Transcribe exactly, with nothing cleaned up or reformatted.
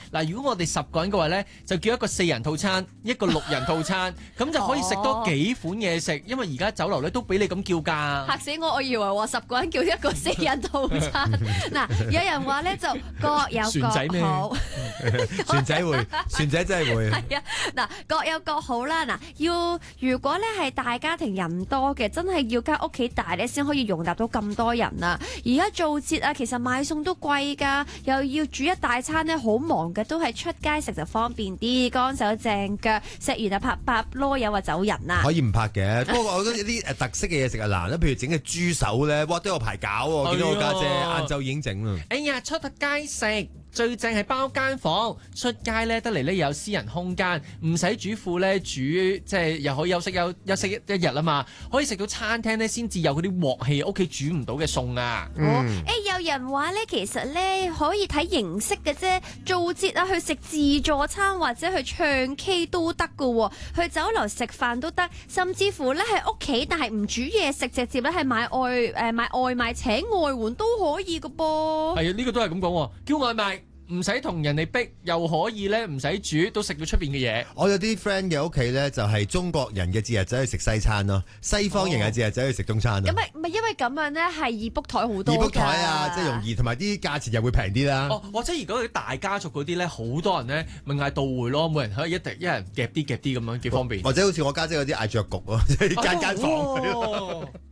嗱，如果我哋十個人嘅話咧，就叫一個四人套餐，一個六人套餐，咁就可以食多幾款嘢食。因為而家酒樓咧都俾你咁叫價。 嚇死我！我以為話十個人叫一個四人套餐。嗱，有人話咧就各有船仔咩各好。 船仔會，船仔真係會。 係啊，嗱，各有各好啦。嗱，要如果咧係大家庭人多嘅，真係要間屋企大咧先可以容納到咁多人啊。而家做節啊，其實買餸都貴㗎，又要煮一大餐咧，好忙嘅，都係出街食就方便啲，乾手淨腳，食完就拍拍籮柚啊走人啦。 可以唔拍嘅，不過我覺得啲誒特色嘅嘢食係難啦，譬如整嘅豬手咧，哇都有排搞喎，見到我家姐晏晝已經整啦。 哎呀，出得街食最正係包間房，出街咧得嚟咧有私人空間，唔使主婦咧煮，即係又可以休息休休息一日啊嘛，可以食到餐廳咧先至有嗰啲鑊氣，屋企煮唔到嘅餸啊。 哦，誒有人話咧，其實咧可以睇形式嘅啫，做節啊去食自助餐或者去唱 K 都得㗎喎，去酒樓食飯都得，甚至乎咧喺屋企但係唔煮嘢食，直接咧係買外誒買外賣請外援都可以㗎噃。 係啊，呢個都係咁講喎，叫外賣。唔使同人哋逼，又可以咧唔使煮，都食到出邊嘅嘢。 我有啲 friend 嘅屋企咧，就係中國人嘅節日走去食西餐咯，西方人嘅節日走去食中餐咯。 咁咪咪因為咁樣咧係易 book 台好多㗎。 易 book 台啊，即係容易，同埋啲價錢又會平啲啦。 哦，或者如果啲大家族嗰啲咧，好多人咧，咪嗌到會咯，每人可以一定一人夾啲夾啲咁樣，幾方便。 或者好似我家姐嗰啲嗌雀局咯，即係間間房。 哦